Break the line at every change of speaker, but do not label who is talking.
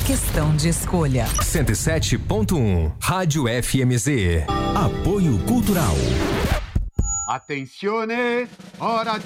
questão de escolha.
107.1 Rádio FMZ.
Apoio Cultural.
Attenzione, hora